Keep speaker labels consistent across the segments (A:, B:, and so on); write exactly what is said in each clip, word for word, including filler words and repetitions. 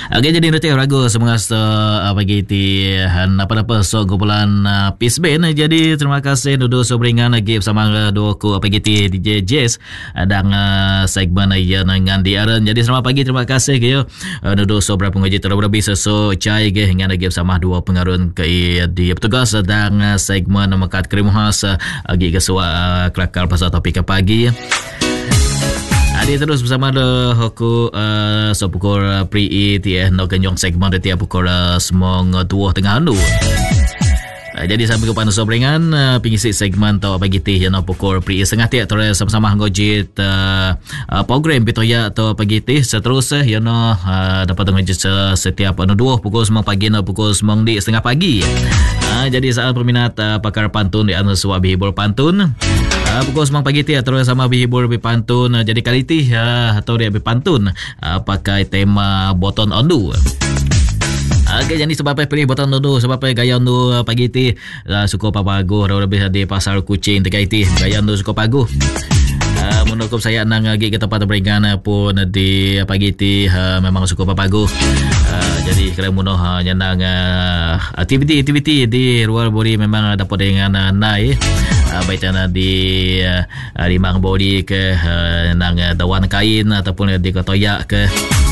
A: Okey, jadi nanti ragu semoga uh, pagi ti apa-apa so kumpulan uh, Peace Band. Jadi terima kasih duduk sobringan lagi bersama dua ku pagi ti D J Jazz dan uh, segmen yang dengan diaran. Jadi selamat pagi, terima kasih ke uh, duduk sobra penguji terlebih seso cai ke dengan lagi bersama dua pengarun ke di petugas dan uh, segmen mekat krim khas lagi ke suat uh, kelakar pasal topik pagi. Adi terus bersama de hoku uh, so pukul uh, pri it ya no kenyong segmen de tiap pukul uh, semong dua tengah anu. Uh, jadi sampai ke pandu sobrengan uh, pengisi segmen tau pagi teh ya no pukul pri setengah tiap terus sama-sama ngojit uh, uh, program pitoya atau pagi teh seterusnya ya no uh, dapat ngojit setiap anu dua pukul semong pagi no pukul semong di setengah pagi. Uh, jadi saat peminat uh, pakar pantun di anu suah bihibur pantun. Uh, pukul sembilan pagi ti atau sama bihibur lebih pantun. Uh, jadi kali ti uh, atau dia lebih pantun uh, pakai tema boton ondu. Okey, jadi sebab apa pilih boton ondu, sebab apa gaya ondu uh, pagi ti uh, suka papagu lebih di pasar kucing tekai ti gaya ondu suka pagu. Uh, menurut saya nang lagi ke tempat beringan pun di pagi ti uh, memang suka papagu. Uh, jadi kalau muno uh, nyenang uh, aktiviti-aktiviti di luar body memang dapat dengan uh, naik. Uh, baik sana di uh, di mang body ke uh, nang uh, dawan kain ataupun di kotoyak ke.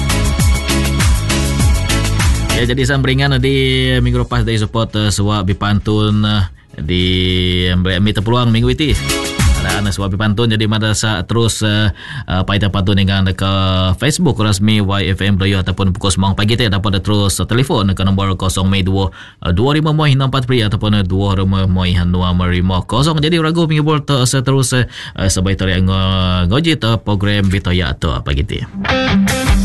A: Ya, jadi sambringan di minggu lepas dari support uh, suap bipantun uh, di ambil peluang minggu itu. Dan suap bipantun jadi madrasah terus uh, uh, paitan pantun dengan ke Facebook rasmi Y F M Melayu ataupun pukul sembilan pagi tadi dapat terus uh, telefon ke nombor kosong dua dua lima enam empat pri ataupun dua lima lima kosong. Jadi ragu minggu terus uh, sebaik tadi ngojit uh, program Bitoya atau apa gitu.